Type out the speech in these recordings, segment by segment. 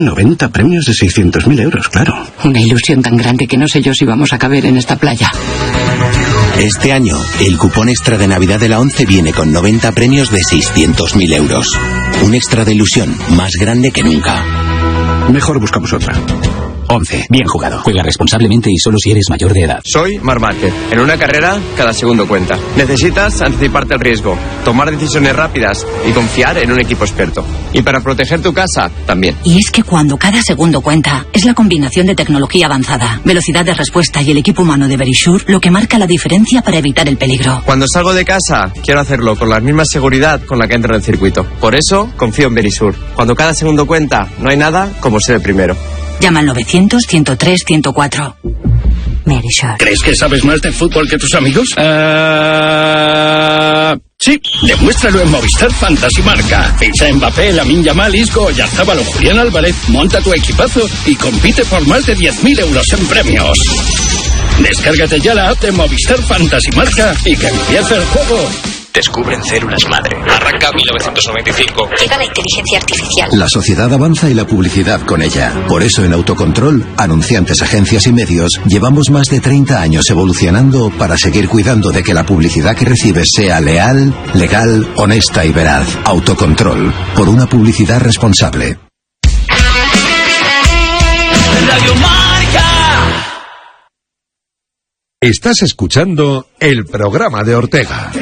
90 premios de 600.000 euros, claro. Una ilusión tan grande que no sé yo si vamos a caber en esta playa. Este año, el cupón extra de Navidad de la ONCE viene con 90 premios de 600.000 euros. Un extra de ilusión más grande que nunca. Mejor buscamos otra. 11. Bien jugado. Juega responsablemente y solo si eres mayor de edad. Soy Marc Márquez. En una carrera, cada segundo cuenta. Necesitas anticiparte al riesgo, tomar decisiones rápidas y confiar en un equipo experto. Y para proteger tu casa, también. Y es que cuando cada segundo cuenta, es la combinación de tecnología avanzada, velocidad de respuesta y el equipo humano de Verisure lo que marca la diferencia para evitar el peligro. Cuando salgo de casa, quiero hacerlo con la misma seguridad con la que entro en el circuito. Por eso, confío en Verisure. Cuando cada segundo cuenta, no hay nada como ser el primero. Llama al 900-103-104. Verisure. ¿Crees que sabes más de fútbol que tus amigos? Sí, demuéstralo en Movistar Fantasy Marca. Ficha en Mbappé, Lamine Yamal, Isco, Oyarzabal o Julián Álvarez, monta tu equipazo y compite por más de 10.000 euros en premios. Descárgate ya la app de Movistar Fantasy Marca y que empiece el juego. Descubren células madre. Arranca 1995. Llega la inteligencia artificial. La sociedad avanza y la publicidad con ella. Por eso en Autocontrol, anunciantes, agencias y medios, llevamos más de 30 años evolucionando para seguir cuidando de que la publicidad que recibes sea leal, legal, honesta y veraz. Autocontrol. Por una publicidad responsable. Radio Marca. Estás escuchando el programa de Ortega.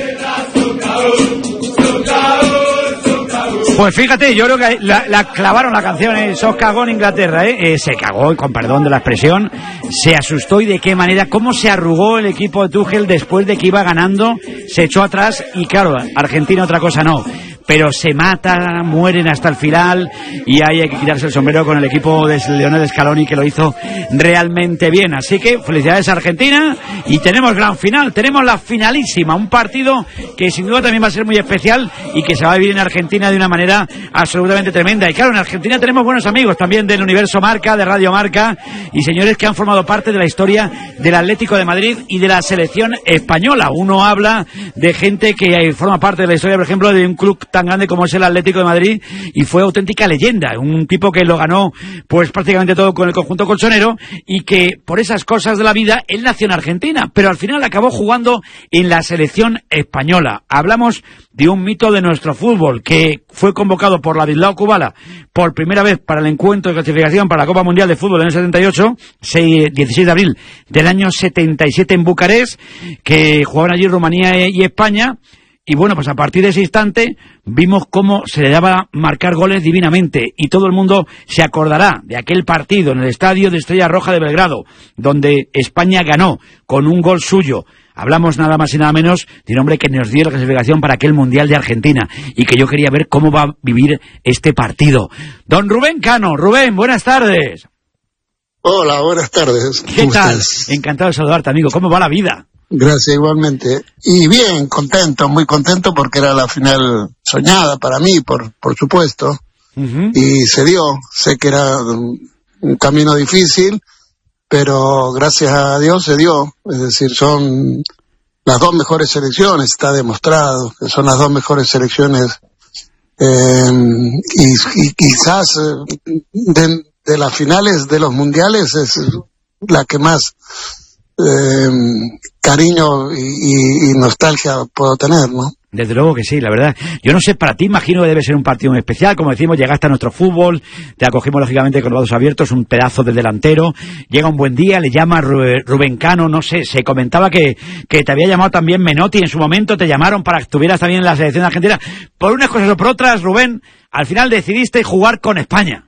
Pues fíjate, yo creo que la clavaron la canción, se cagó en Inglaterra, se cagó, con perdón de la expresión, se asustó y de qué manera, cómo se arrugó el equipo de Tuchel después de que iba ganando, se echó atrás y claro, Argentina otra cosa no. Pero se matan, mueren hasta el final y ahí hay que quitarse el sombrero con el equipo de Lionel Scaloni que lo hizo realmente bien. Así que felicidades a Argentina y tenemos gran final, tenemos la finalísima, un partido que sin duda también va a ser muy especial y que se va a vivir en Argentina de una manera absolutamente tremenda. Y claro, en Argentina tenemos buenos amigos también del Universo Marca, de Radio Marca y señores que han formado parte de la historia del Atlético de Madrid y de la selección española. Uno habla de gente que forma parte de la historia, por ejemplo, de un club tan grande como es el Atlético de Madrid y fue auténtica leyenda, un tipo que lo ganó pues prácticamente todo con el conjunto colchonero y que por esas cosas de la vida él nació en Argentina, pero al final acabó jugando en la selección española. Hablamos de un mito de nuestro fútbol que fue convocado por Ladislao Kubala por primera vez para el encuentro de clasificación para la Copa Mundial de Fútbol en el 78, 16 de abril del año 77 en Bucarest, que jugaban allí Rumanía y España. Y bueno, pues a partir de ese instante vimos cómo se le daba marcar goles divinamente y todo el mundo se acordará de aquel partido en el estadio de Estrella Roja de Belgrado, donde España ganó con un gol suyo. Hablamos nada más y nada menos de un hombre que nos dio la clasificación para aquel Mundial de Argentina y que yo quería ver cómo va a vivir este partido. Don Rubén Cano. Rubén, buenas tardes. Hola, buenas tardes. ¿Qué tal? Encantado de saludarte, amigo. ¿Cómo va la vida? Gracias, igualmente. Y bien, contento, muy contento porque era la final soñada para mí, por supuesto. Y se dio. Sé que era un camino difícil, pero gracias a Dios se dio. Es decir, son las dos mejores selecciones, está demostrado que son las dos mejores selecciones. Y quizás de las finales de los mundiales es la que más cariño y nostalgia puedo tener, ¿no? Desde luego que sí, la verdad. Yo no sé, para ti imagino que debe ser un partido muy especial. Como decimos, llegaste a nuestro fútbol, te acogimos lógicamente con los brazos abiertos, un pedazo de delantero. Llega un buen día, le llama Rubén Cano, no sé, se comentaba que te había llamado también Menotti en su momento, te llamaron para que estuvieras también en la selección argentina. Por unas cosas o por otras, Rubén, al final decidiste jugar con España.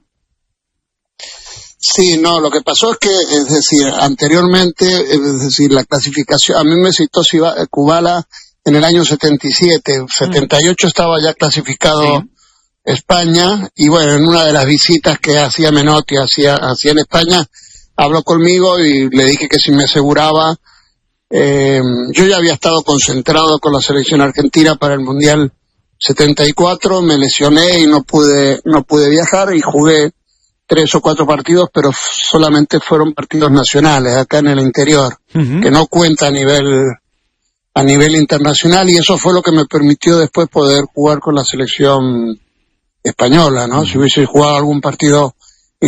Sí, no, lo que pasó es que, es decir, anteriormente, es decir, la clasificación, a mí me citó Kubala en el año 77, 78 estaba ya clasificado España, y bueno, en una de las visitas que hacía Menotti hacía en España, habló conmigo y le dije que si me aseguraba, yo ya había estado concentrado con la selección argentina para el Mundial 74, me lesioné y no pude viajar y jugué 3 o 4 partidos, pero solamente fueron partidos nacionales, acá en el interior, que no cuenta a nivel internacional, y eso fue lo que me permitió después poder jugar con la selección española, ¿no? Si hubiese jugado algún partido